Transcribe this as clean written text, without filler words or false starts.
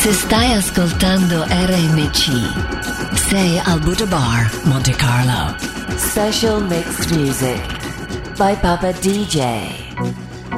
Se stai ascoltando RMC, sei al Buddha Bar, Monte Carlo. Special Mixed Music by Papa DJ.